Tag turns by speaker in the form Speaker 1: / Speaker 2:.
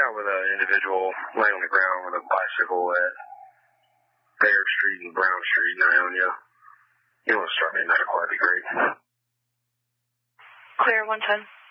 Speaker 1: Yeah, with an individual laying on the ground with a bicycle at Bear Street and Brown Street in Ionia. You want to start me at 9 o'clock, that'd be great.
Speaker 2: Clear 110.